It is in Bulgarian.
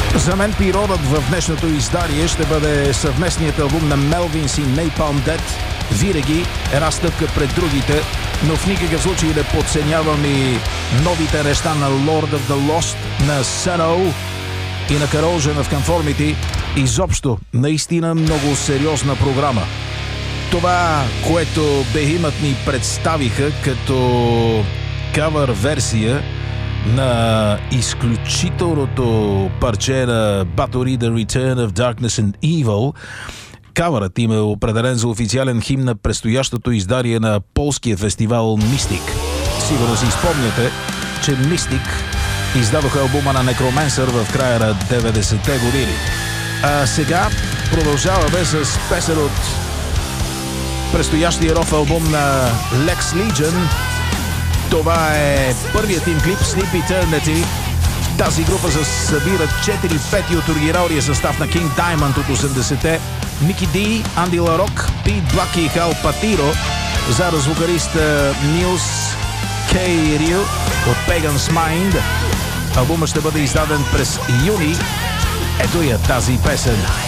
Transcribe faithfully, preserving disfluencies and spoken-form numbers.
За мен природът в днешното издание ще бъде съвместният албум на Melvins и Napalm Death. Винаги една стъпка пред другите, но в никакъв случай не подценявам и новите неща на Lord of the Lost, на Sano и на Corrosion of Conformity. Изобщо, наистина много сериозна програма. Това, което Behemoth ни представиха като кавър версия на изключителното парче на Bathory The Return of Darkness and Evil. Кавърът им е определен за официален химн на предстоящото издание на полския фестивал Mystic. Сигурно си спомняте, че Mystic издадоха албума на Necromancer в края на деветдесетте години. А сега продължаваме с песен от предстоящия нов албум на Lex Legion. Това е първият им клип Sleep Eternity. Тази група се събират четири пети от оригиналния състав на King Diamond от осемдесетте. Мики Ди, Анди Ларок, Пит Блак и Хал Патиро, заедно с вокалиста Нилс Кей Рил от Pagan's Mind. Албумът ще бъде издаден през юни. Ето я тази песен.